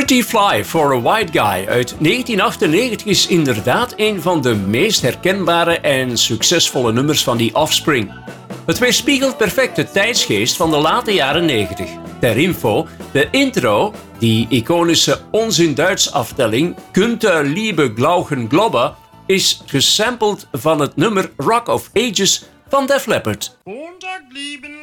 Pretty Fly for a White Guy uit 1998 is inderdaad een van de meest herkenbare en succesvolle nummers van The Offspring. Het weerspiegelt perfect de tijdsgeest van de late jaren 90. Ter info, de intro, die iconische Ons in Duits aftelling Könnte Liebe Glauben Globe, is gesampled van het nummer Rock of Ages van Def Leppard.